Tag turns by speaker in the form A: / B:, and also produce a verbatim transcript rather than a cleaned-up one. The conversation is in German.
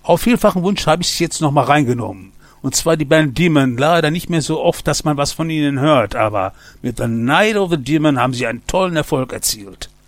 A: Auf vielfachen Wunsch habe ich es jetzt nochmal reingenommen. Und zwar die Band Demon, leider nicht mehr so oft, dass man was von ihnen hört, aber mit The Night of the Demon haben sie einen tollen Erfolg erzielt.